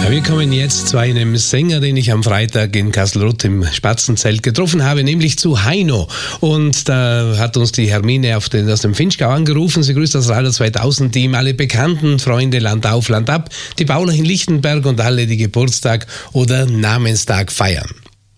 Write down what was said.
Ja, wir kommen jetzt zu einem Sänger, den ich am Freitag in Kastelruth im Spatzenzelt getroffen habe, nämlich zu Heino. Und da hat uns die Hermine aus dem Finchgau angerufen. Sie grüßt das Radio 2000 Team, alle bekannten Freunde Land auf, Land ab, die Bauler in Lichtenberg und alle, die Geburtstag oder Namenstag feiern.